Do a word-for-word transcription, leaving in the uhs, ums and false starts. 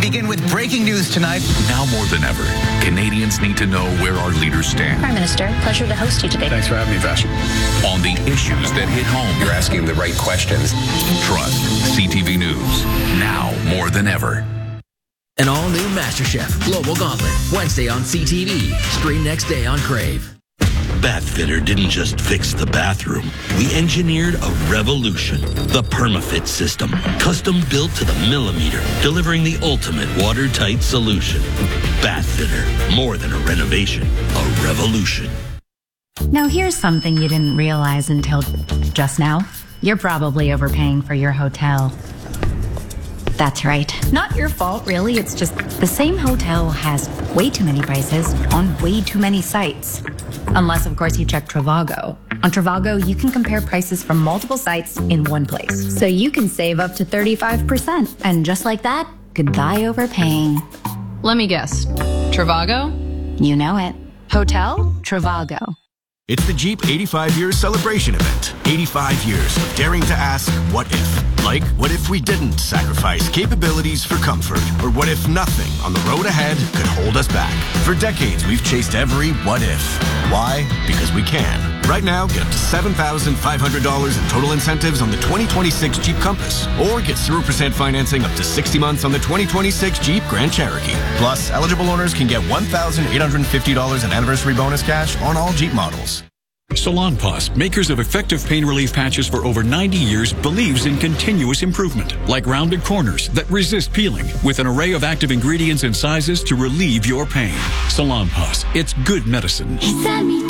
begin with breaking news tonight. Now more than ever, Canadians need to know where our leaders stand. Prime Minister, pleasure to host you today. Thanks for having me, Vash. On the issues that hit home. You're asking the right questions. Trust C T V News. Now more than ever. An all-new MasterChef Global Gauntlet, Wednesday on C T V. Stream next day on Crave. Bathfitter didn't just fix the bathroom. We engineered a revolution. The PermaFit system, custom built to the millimeter, delivering the ultimate watertight solution. Bathfitter, more than a renovation, a revolution. Now here's something you didn't realize until just now. You're probably overpaying for your hotel. That's right. Not your fault, really. It's just the same hotel has way too many prices on way too many sites. Unless, of course, you check Trivago. On Trivago, you can compare prices from multiple sites in one place. So you can save up to thirty-five percent. And just like that, goodbye overpaying. Let me guess. Trivago? You know it. Hotel Trivago. It's the Jeep eighty-five years celebration event. eighty-five years of daring to ask, what if? Like, what if we didn't sacrifice capabilities for comfort? Or what if nothing on the road ahead could hold us back? For decades, we've chased every what if. Why? Because we can. Right now, get up to seven thousand five hundred dollars in total incentives on the twenty twenty-six Jeep Compass. Or get zero percent financing up to sixty months on the twenty twenty-six Jeep Grand Cherokee. Plus, eligible owners can get one thousand eight hundred fifty dollars in anniversary bonus cash on all Jeep models. Salonpas, makers of effective pain relief patches for over ninety years, believes in continuous improvement, like rounded corners that resist peeling, with an array of active ingredients and sizes to relieve your pain. Salonpas, it's good medicine. He sent me